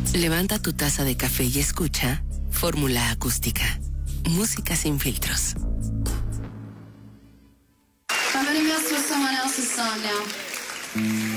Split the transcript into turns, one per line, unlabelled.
Levanta tu taza de café y escucha Fórmula Acústica. Música sin filtros.
I'm gonna mess with someone else's song now.